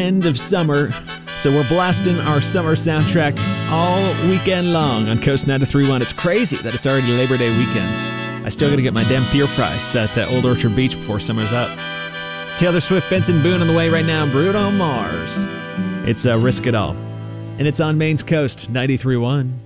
end of summer, so we're blasting our summer soundtrack all weekend long on Coast 93.1. It's crazy that it's already Labor Day weekend. I still gotta get my damn beer fries at Old Orchard Beach before summer's up. Taylor Swift, Benson Boone on the way right now. Bruno Mars. It's Risk It All. And it's on Maine's Coast 93.1.